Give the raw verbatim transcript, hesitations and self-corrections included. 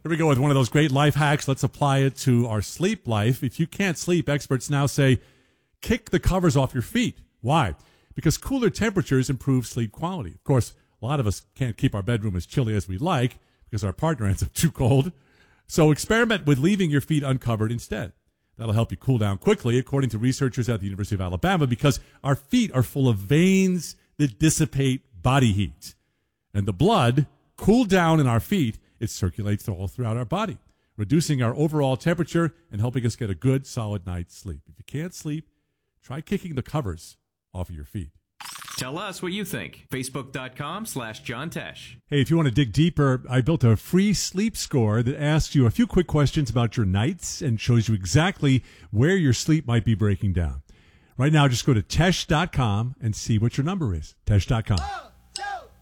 Here we go with one of those great life hacks. Let's apply it to our sleep life. If you can't sleep, experts now say kick the covers off your feet. Why? Because cooler temperatures improve sleep quality. Of course, a lot of us can't keep our bedroom as chilly as we like because our partner ends up too cold. So experiment with leaving your feet uncovered instead. That'll help you cool down quickly, according to researchers at the University of Alabama, because our feet are full of veins that dissipate body heat. And the blood cooled down in our feet. It circulates all throughout our body, reducing our overall temperature and helping us get a good, solid night's sleep. If you can't sleep, try kicking the covers off of your feet. Tell us what you think. Facebook.com slash John Tesh. Hey, if you want to dig deeper, I built a free sleep score that asks you a few quick questions about your nights and shows you exactly where your sleep might be breaking down. Right now, just go to Tesh dot com and see what your number is. Tesh dot com.